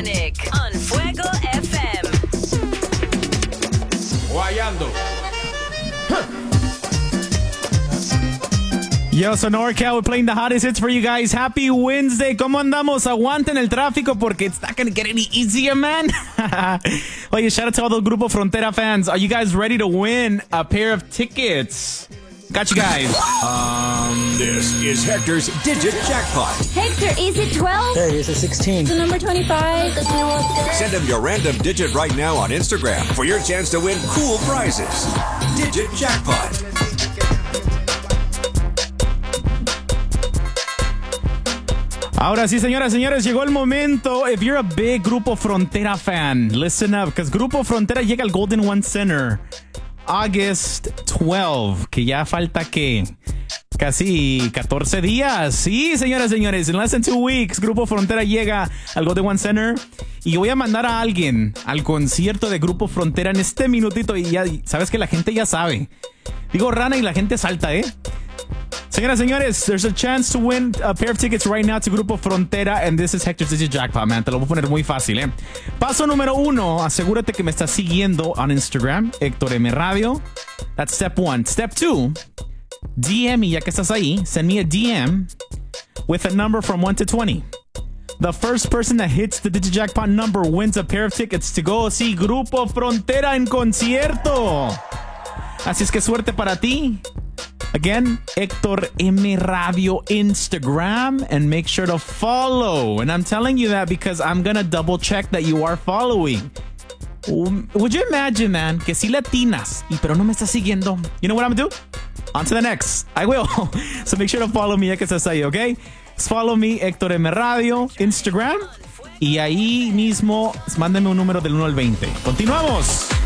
Panic on Fuego FM. Guayando. Yo, so NorCal, we're playing the hottest hits for you guys. Happy Wednesday. ¿Cómo andamos? Aguanten el tráfico porque it's not going to get any easier, man. Oye, shout out to all those Grupo Frontera fans. Are you guys ready to win a pair of tickets? Got you guys. This is Hector's Digit Jackpot. Hector, is it 12? Hey, is it 16? The number 25? Send him your random digit right now on Instagram for your chance to win cool prizes. Digit Jackpot. Ahora sí, señoras y señores, llegó el momento. If you're a big Grupo Frontera fan, listen up, because Grupo Frontera llega al Golden One Center August 12, que ya falta que casi 14 días. Sí, señoras y señores, in less than 2 weeks, Grupo Frontera llega al Golden One Center y voy a mandar a alguien al concierto de Grupo Frontera en este minutito y ya sabes que la gente ya sabe. Digo rana y la gente salta, ¿eh? Señoras y señores, there's a chance to win a pair of tickets right now to Grupo Frontera, and this is Hector's Digit Jackpot, man. Te lo voy a poner muy fácil, ¿eh? Paso número 1, asegúrate que me estás siguiendo on Instagram, Héctor M Radio. That's step 1. Step 2, DM me, ya que estás ahí. Send me a DM with a number from 1 to 20. The first person that hits the Digit Jackpot number wins a pair of tickets to go see Grupo Frontera en concierto. Así es que suerte para ti. Again, Héctor M Radio Instagram, and make sure to follow. And I'm telling you that because I'm going to double check that you are following. Would you imagine, man, que si latinas, pero no me estás siguiendo? You know what I'm going to do? On to the next. I will. So make sure to follow me, ya que estás ahí, okay? Follow me, Héctor M Radio Instagram. Y ahí mismo, mándame un número del 1 al 20. Continuamos.